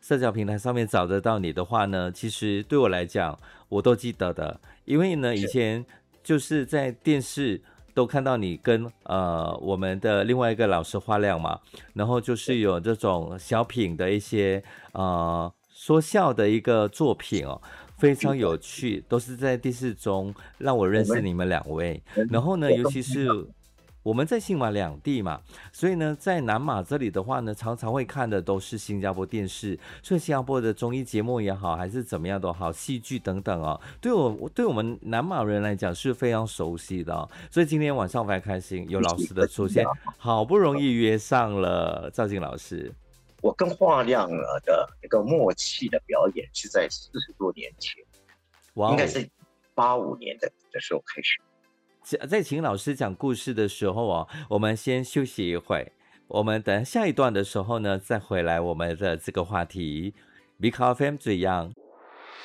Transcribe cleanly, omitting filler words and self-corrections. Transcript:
社交平台上面找得到你的话呢，其实对我来讲，我都记得的，因为呢，以是前就是在电视都看到你跟我们的另外一个老师花亮嘛，然后就是有这种小品的一些说笑的一个作品哦，非常有是的， 趣，都是在电视中让我认我们识你们两位。然人后呢， 我尤其是跟不一样， 我们在新马两地嘛，所以呢，在南马这里的话呢，常常会看的都是新加坡电视，所以新加坡的综艺节目也好，还是怎么样都好，戏剧等等哦，对我们南马人来讲是非常熟悉的哦。所以今天晚上非常开心，有老师的一起客气出现， 啊。 好不容易约上了赵静老师。 我跟华亮的一个默契的表演是在40多年前， 哇哦！ 应该是85年的时候开始。 在请老师讲故事的时候哦，我们先休息一会，我们等下一段的时候呢，再回来我们的这个话题。Big FM 这样。